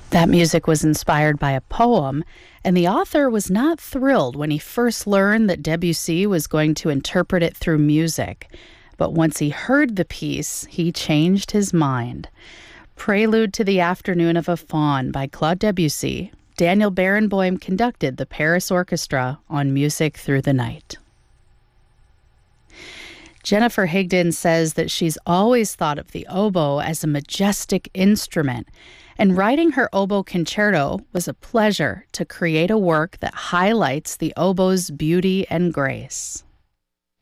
That music was inspired by a poem, and the author was not thrilled when he first learned that Debussy was going to interpret it through music. But once he heard the piece, he changed his mind. Prelude to the Afternoon of a Faun by Claude Debussy. Daniel Barenboim conducted the Paris Orchestra on Music Through the Night. Jennifer Higdon says that she's always thought of the oboe as a majestic instrument, and writing her oboe concerto was a pleasure to create a work that highlights the oboe's beauty and grace.